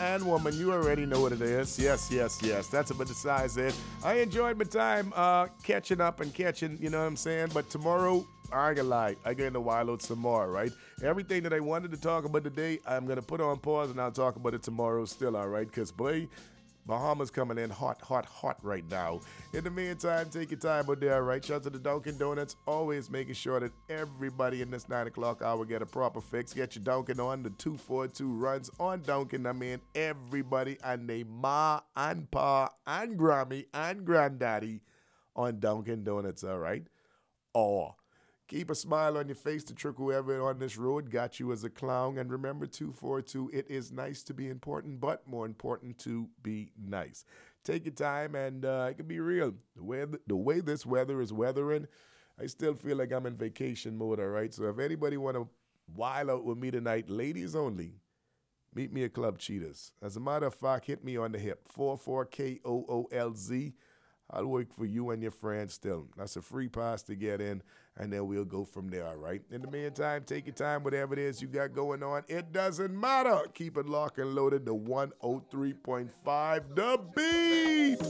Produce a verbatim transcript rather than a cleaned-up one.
man, woman, you already know what it is. Yes, yes, yes. That's about the size it. I enjoyed my time uh, catching up and catching, you know what I'm saying? But tomorrow, I ain't gonna lie, I get to wild out some more, right? Everything that I wanted to talk about today, I'm gonna put on pause and I'll talk about it tomorrow still, all right? Because, boy, Bahamas coming in hot, hot, hot right now. In the meantime, take your time out there, right? Shout out to the Dunkin' Donuts, always making sure that everybody in this nine o'clock hour get a proper fix. Get your Dunkin' on. The two forty-two runs on Dunkin'. I mean, everybody and they ma and pa and Grammy and granddaddy on Dunkin' Donuts, all right? Or keep a smile on your face to trick whoever on this road got you as a clown. And remember, two forty-two, it is nice to be important, but more important to be nice. Take your time and uh, it can be real. The way, the way this weather is weathering, I still feel like I'm in vacation mode, all right? So if anybody want to wild out with me tonight, ladies only, meet me at Club Cheetahs. As a matter of fact, hit me on the hip, four four K O O L Z. I'll work for you and your friends still. That's a free pass to get in, and then we'll go from there, all right? In the meantime, take your time, whatever it is you got going on. It doesn't matter. Keep it locked and loaded to one oh three point five The Beat.